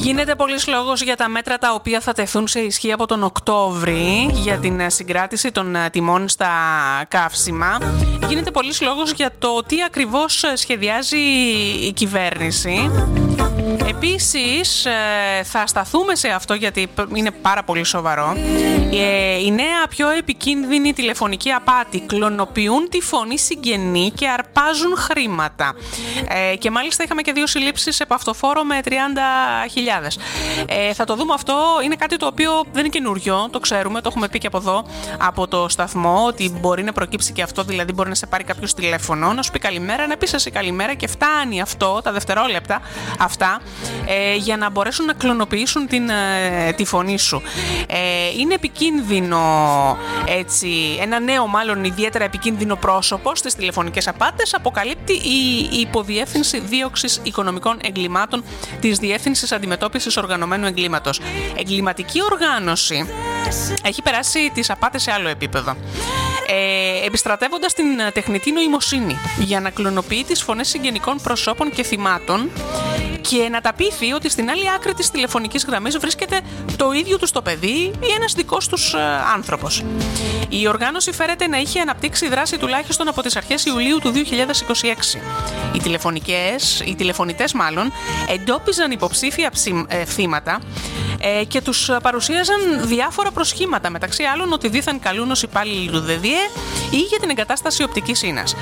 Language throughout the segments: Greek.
Γίνεται πολλής λόγος για τα μέτρα τα οποία θα τεθούν σε ισχύ από τον Οκτώβρη για την συγκράτηση των τιμών στα καύσιμα. Γίνεται πολλής λόγος για το τι ακριβώς σχεδιάζει η κυβέρνηση. Επίσης θα σταθούμε σε αυτό γιατί είναι πάρα πολύ σοβαρό. Η νέα πιο επικίνδυνη τηλεφωνική απάτη: κλωνοποιούν τη φωνή συγγενή και αρπάζουν χρήματα. Και μάλιστα είχαμε και 2 συλλήψεις σε παυτοφόρο με 30.000. Θα το δούμε αυτό. Είναι κάτι το οποίο δεν είναι καινούριο, το ξέρουμε, το έχουμε πει και από εδώ, από το σταθμό, ότι μπορεί να προκύψει και αυτό. Δηλαδή μπορεί να σε πάρει κάποιος τηλέφωνο, να σου πει καλημέρα, να πεις εσύ καλημέρα και φτάνει αυτό, τα δευτερόλεπτα αυτά, για να μπορέσουν να κλωνοποιήσουν τη φωνή σου. Είναι επικίνδυνο, έτσι, ένα νέο μάλλον ιδιαίτερα επικίνδυνο πρόσωπο στις τηλεφωνικές απάτες αποκαλύπτει η Υποδιεύθυνση Δίωξης Οικονομικών Εγκλημάτων της Διεύθυνσης Αντιμετώπισης Οργανωμένου Εγκλήματος. Εγκληματική οργάνωση έχει περάσει τις απάτες σε άλλο επίπεδο, επιστρατεύοντας την τεχνητή νοημοσύνη για να κλωνοποιεί τις φωνές συγγενικών προσώπων και θυμάτων και να τα πείθει ότι στην άλλη άκρη της τηλεφωνικής γραμμής βρίσκεται το ίδιο τους το παιδί ή ένας δικός τους άνθρωπος. Η οργάνωση φέρεται να είχε αναπτύξει δράση τουλάχιστον από τις αρχές Ιουλίου του 2026. Οι τηλεφωνητές εντόπιζαν υποψήφια θύματα και τους παρουσίαζαν διάφορα προσχήματα, μεταξύ άλλων ότι δήθαν καλούν ως υπάλληλοι του ΔΔΕ ή για την εγκατάσταση οπτικής ίνας.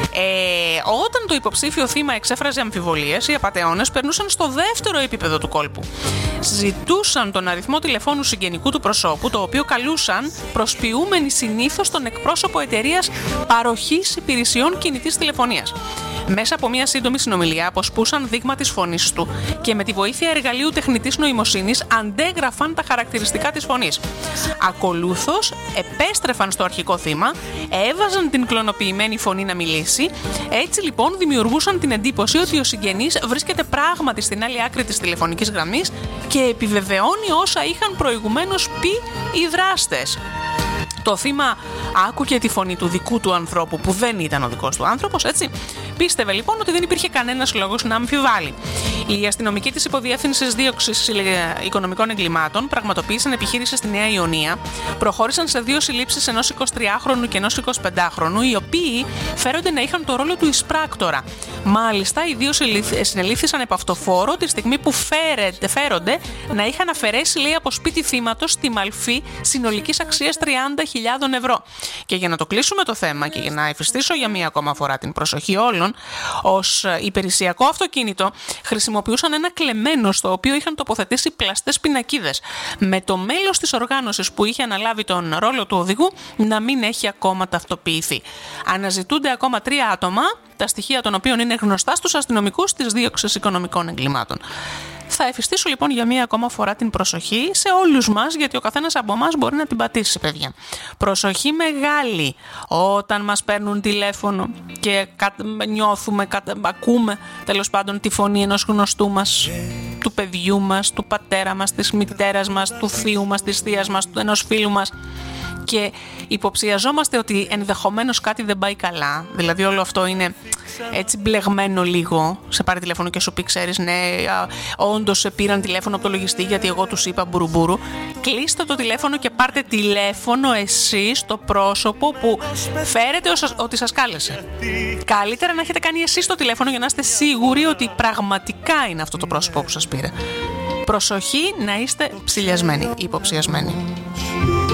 Όταν το υποψήφιο θύμα εξέφραζε αμφιβολίες, οι απατεώνες περνούσαν στο δεύτερο επίπεδο του κόλπου. Ζητούσαν τον αριθμό τηλεφώνου συγγενικού του προσώπου, το οποίο καλούσαν προσποιούμενοι συνήθως τον εκπρόσωπο εταιρείας παροχής υπηρεσιών κινητής τηλεφωνίας. Μέσα από μια σύντομη συνομιλία αποσπούσαν δείγμα της φωνής του και με τη βοήθεια εργαλείου τεχνητής νοημοσύνης αντέγραφαν τα χαρακτηριστικά της φωνής. Ακολούθως επέστρεφαν στο αρχικό θύμα, έβαζαν την κλωνοποιημένη φωνή να μιλήσει. Έτσι λοιπόν δημιουργούσαν την εντύπωση ότι ο συγγενής βρίσκεται πράγματι στην άλλη άκρη της τηλεφωνικής γραμμής και επιβεβαιώνει όσα είχαν προηγουμένως πει οι δράστες. Το θύμα άκουγε τη φωνή του δικού του ανθρώπου που δεν ήταν ο δικός του άνθρωπος, έτσι. Πίστευε λοιπόν ότι δεν υπήρχε κανένας λόγος να αμφιβάλλει. Οι αστυνομικοί της Υποδιεύθυνσης Δίωξης Οικονομικών Εγκλημάτων πραγματοποίησαν επιχείρηση στη Νέα Ιωνία, προχώρησαν σε 2 συλλήψεις ενός 23χρονου και ενός 25χρονου, οι οποίοι φέρονται να είχαν το ρόλο του εισπράκτορα. Μάλιστα, οι 2 συνελήφθησαν επ' αυτοφόρο τη στιγμή που φέρονται να είχαν αφαιρέσει, λέει, από σπίτι θύματος τη μαλφή συνολικής αξίας 30.000 ευρώ. Και για να το κλείσουμε το θέμα και για να εφιστήσω για μία ακόμα φορά την προσοχή όλων, ως υπηρεσιακό αυτοκίνητο χρησιμοποιούσαν ένα κλεμμένο στο οποίο είχαν τοποθετήσει πλαστές πινακίδες, με το μέλος της οργάνωσης που είχε αναλάβει τον ρόλο του οδηγού να μην έχει ακόμα ταυτοποιηθεί. Αναζητούνται ακόμα 3 άτομα, τα στοιχεία των οποίων είναι γνωστά στους αστυνομικούς της Δίωξης Οικονομικών Εγκλημάτων. Θα εφιστήσω λοιπόν για μία ακόμα φορά την προσοχή σε όλους μας, γιατί ο καθένας από εμάς μπορεί να την πατήσει, παιδιά. Προσοχή μεγάλη όταν μας παίρνουν τηλέφωνο και ακούμε τέλος πάντων τη φωνή ενός γνωστού μας, του παιδιού μας, του πατέρα μας, της μητέρας μας, του θείου μας, της θείας μας, ενός φίλου μας, και υποψιαζόμαστε ότι ενδεχομένως κάτι δεν πάει καλά. Δηλαδή όλο αυτό είναι έτσι μπλεγμένο λίγο. Σε πάρει τηλέφωνο και σου πει, ξέρεις, ναι, όντως σε πήραν τηλέφωνο από το λογιστή γιατί εγώ τους είπα μπουρουμπουρου. Κλείστε το τηλέφωνο και πάρτε τηλέφωνο εσείς το πρόσωπο που φέρετε ότι σας κάλεσε. Καλύτερα να έχετε κάνει εσείς το τηλέφωνο για να είστε σίγουροι ότι πραγματικά είναι αυτό το πρόσωπο που σας πήρε. Προσοχή να είστε ψηλιασμένοι, υποψιασμένοι.